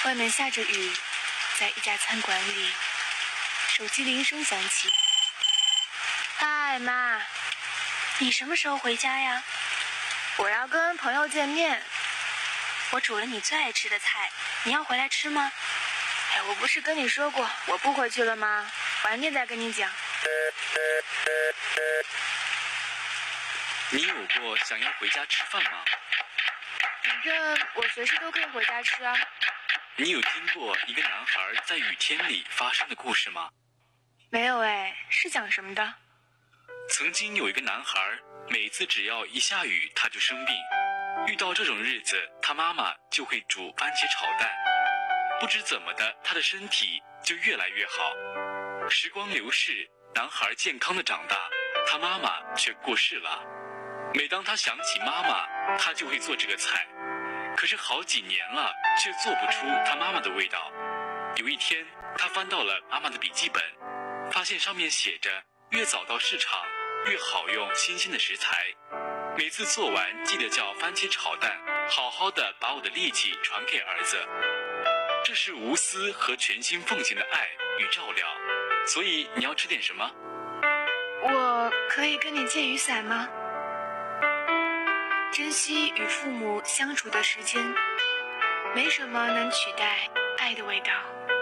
外面下着雨，在一家餐馆里，手机铃声响起。嗨，妈，你什么时候回家呀？我要跟朋友见面。我煮了你最爱吃的菜，你要回来吃吗？哎，我不是跟你说过我不回去了吗？晚点再跟你讲。 你有过想要回家吃饭吗？ 反正我随时都可以回家吃啊。 你有听过一个男孩在雨天里发生的故事吗？ 没有哎，是讲什么的？ 曾经有一个男孩，每次只要一下雨他就生病，遇到这种日子他妈妈就会煮番茄炒蛋，不知怎么的他的身体就越来越好。时光流逝，男孩健康的长大，他妈妈却过世了。每当他想起妈妈，他就会做这个菜，可是好几年了却做不出他妈妈的味道。有一天他翻到了妈妈的笔记本，发现上面写着越早到市场越好用新鲜的食材，每次做完记得叫番茄炒蛋，好好的把我的力气传给儿子。这是无私和全心奉献的爱与照料。所以你要吃点什么？ 我可以跟你借雨伞吗？珍惜与父母相处的时间，没什么能取代爱的味道。